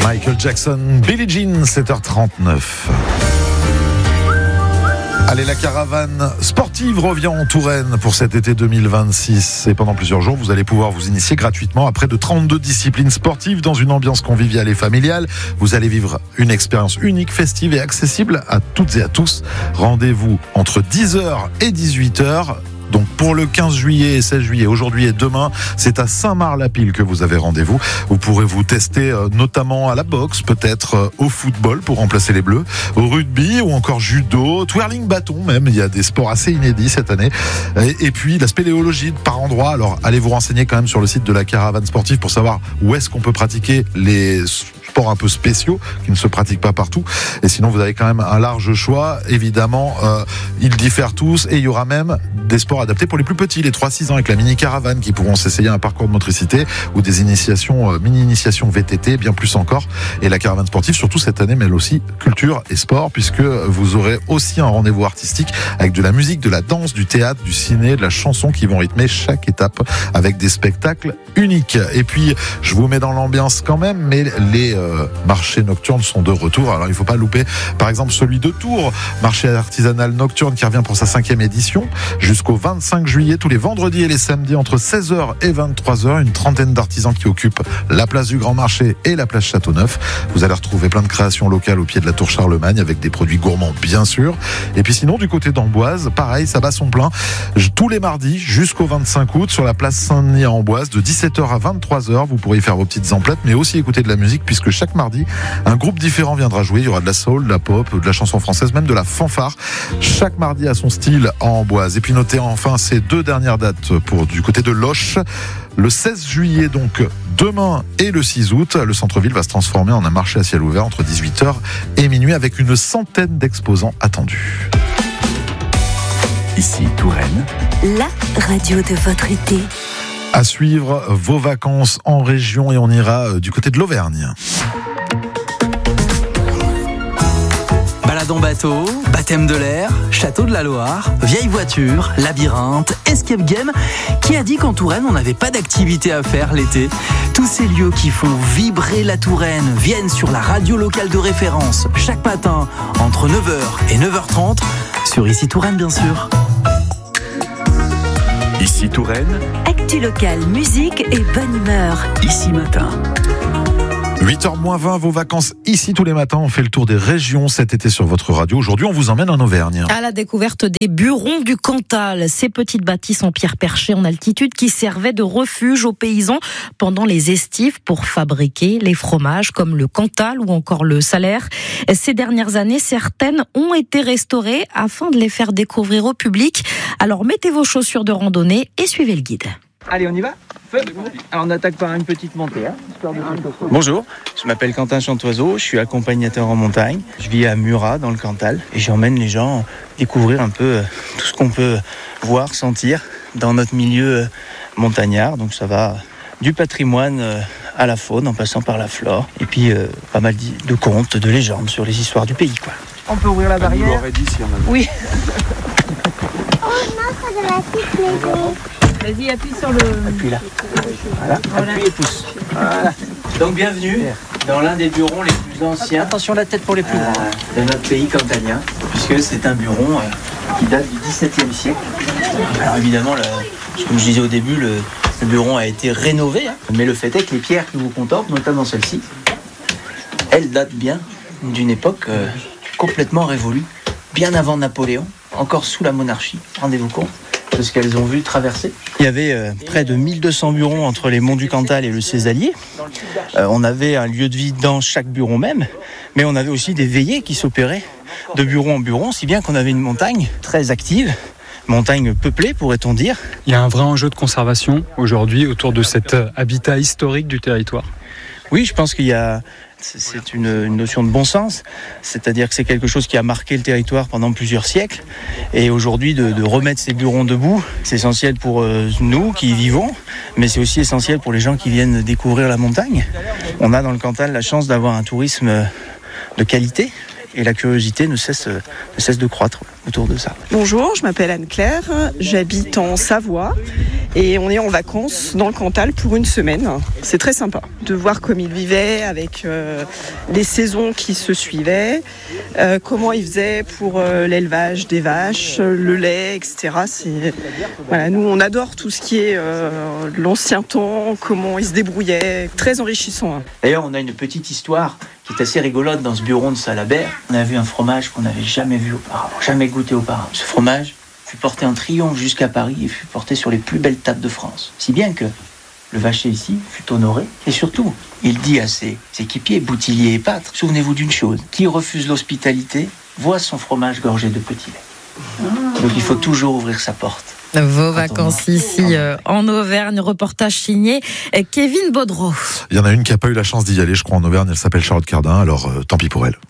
Michael Jackson, Billie Jean, 7h39. Allez, la caravane sportive revient en Touraine pour cet été 2026. Et pendant plusieurs jours, vous allez pouvoir vous initier gratuitement à près de 32 disciplines sportives dans une ambiance conviviale et familiale. Vous allez vivre une expérience unique, festive et accessible à toutes et à tous. Rendez-vous entre 10h et 18h. Donc pour le 15 juillet et 16 juillet, aujourd'hui et demain, c'est à Saint-Marc-la-Pile que vous avez rendez-vous. Vous pourrez vous tester notamment à la boxe, peut-être au football pour remplacer les Bleus, au rugby ou encore judo, twirling bâton même. Il y a des sports assez inédits cette année. Et puis la spéléologie par endroit. Alors allez vous renseigner quand même sur le site de la caravane sportive pour savoir où est-ce qu'on peut pratiquer les sports un peu spéciaux qui ne se pratiquent pas partout. Et sinon vous avez quand même un large choix. Évidemment, ils diffèrent tous et il y aura même des sports adaptés pour les plus petits, les 3-6 ans avec la mini-caravane qui pourront s'essayer un parcours de motricité ou des initiations, mini-initiations VTT, bien plus encore. Et la caravane sportive, surtout cette année, mêle aussi culture et sport puisque vous aurez aussi un rendez-vous artistique avec de la musique, de la danse, du théâtre, du ciné, de la chanson qui vont rythmer chaque étape avec des spectacles uniques. Et puis, je vous mets dans l'ambiance quand même, mais les marchés nocturnes sont de retour. Alors, il ne faut pas louper, par exemple, celui de Tours, marché artisanal nocturne qui revient pour sa 5e édition jusqu'au 25 juillet, tous les vendredis et les samedis entre 16h et 23h, une trentaine d'artisans qui occupent la place du Grand Marché et la place Châteauneuf. Vous allez retrouver plein de créations locales au pied de la tour Charlemagne avec des produits gourmands bien sûr. Et puis sinon du côté d'Amboise, pareil, ça bat son plein tous les mardis jusqu'au 25 août sur la place Saint-Denis à Amboise de 17h à 23h. Vous pourrez faire vos petites emplettes mais aussi écouter de la musique puisque chaque mardi, un groupe différent viendra jouer. Il y aura de la soul, de la pop, de la chanson française, même de la fanfare. Chaque mardi a son style à Amboise. Et puis notez enfin ces 2 dernières dates pour du côté de Loches. Le 16 juillet, donc demain et le 6 août, le centre-ville va se transformer en un marché à ciel ouvert entre 18h et minuit avec une centaine d'exposants attendus. Ici Touraine, la radio de votre été. À suivre vos vacances en région et on ira du côté de l'Auvergne. Balade en bateau, baptême de l'air, château de la Loire, vieille voiture, labyrinthe, escape game. Qui a dit qu'en Touraine on n'avait pas d'activité à faire l'été ? Tous ces lieux qui font vibrer la Touraine viennent sur la radio locale de référence chaque matin entre 9h et 9h30 sur Ici Touraine bien sûr. ici Touraine, Actu locale, musique et bonne humeur. ici matin. 8h-20, vos vacances ici tous les matins. On fait le tour des régions cet été sur votre radio. Aujourd'hui, on vous emmène en Auvergne. À la découverte des Burons du Cantal, ces petites bâtisses en pierre perchée en altitude qui servaient de refuge aux paysans pendant les estives pour fabriquer les fromages comme le Cantal ou encore le Salaire. Ces dernières années, certaines ont été restaurées afin de les faire découvrir au public. Alors mettez vos chaussures de randonnée et suivez le guide. Allez, on y va. Alors on attaque par une petite montée. Bonjour, je m'appelle Quentin Chantoiseau, je suis accompagnateur en montagne. Je vis à Murat dans le Cantal et j'emmène les gens découvrir un peu tout ce qu'on peut voir, sentir dans notre milieu montagnard. Donc ça va du patrimoine à la faune en passant par la flore et puis pas mal de contes, de légendes sur les histoires du pays, quoi. On peut ouvrir la barrière. Oui. Oh non, ça doit être Vas-y, appuie sur le... Appuie là. Voilà. Appuie et pousse. Voilà. Donc bienvenue dans l'un des burons les plus anciens. Attention la tête pour les plus grands. De notre pays cantalien, puisque c'est un buron qui date du XVIIe siècle. Alors évidemment, comme je disais au début, le buron a été rénové, mais le fait est que les pierres que vous contemplez, notamment celle-ci, elles datent bien d'une époque complètement révolue, bien avant Napoléon, encore sous la monarchie, rendez-vous compte de ce qu'elles ont vu traverser. Il y avait près de 1200 burons entre les monts du Cantal et le Césalier. On avait un lieu de vie dans chaque buron même, mais on avait aussi des veillées qui s'opéraient de buron en buron, si bien qu'on avait une montagne très active, montagne peuplée pourrait-on dire. Il y a un vrai enjeu de conservation aujourd'hui autour de cet habitat historique du territoire. Oui, je pense qu'il y a... C'est une notion de bon sens, c'est-à-dire que c'est quelque chose qui a marqué le territoire pendant plusieurs siècles. Et aujourd'hui, de remettre ces burons debout, c'est essentiel pour nous qui y vivons, mais c'est aussi essentiel pour les gens qui viennent découvrir la montagne. On a dans le Cantal la chance d'avoir un tourisme de qualité et la curiosité ne cesse de croître. autour de ça. Bonjour, je m'appelle Anne-Claire, j'habite en Savoie et on est en vacances dans le Cantal pour une semaine. C'est très sympa de voir comme ils vivaient avec les saisons qui se suivaient, comment ils faisaient pour l'élevage des vaches, le lait, etc. Voilà, nous on adore tout ce qui est l'ancien temps, comment ils se débrouillaient, très enrichissant. D'ailleurs, on a une petite histoire qui est assez rigolote dans ce buron de Salabert. On a vu un fromage qu'on n'avait jamais vu auparavant, jamais goûté auparavant. Ce fromage fut porté en triomphe jusqu'à Paris et fut porté sur les plus belles tables de France. Si bien que le vacher ici fut honoré. Et surtout, il dit à ses équipiers, Boutillier et Pâtre, souvenez-vous d'une chose, qui refuse l'hospitalité voit son fromage gorgé de petit lait. Donc il faut toujours ouvrir sa porte. Vos vacances ici en Auvergne, reportage signé Kevin Baudreau. Il y en a une qui n'a pas eu la chance d'y aller, je crois, en Auvergne, elle s'appelle Charlotte Cardin, alors tant pis pour elle.